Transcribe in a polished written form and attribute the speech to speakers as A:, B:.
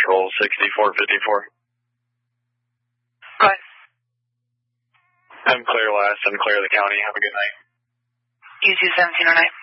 A: Patrol 6454.
B: Go ahead.
A: I'm clear last. I'm clear of the county. Have a good night.
B: You too, 1709.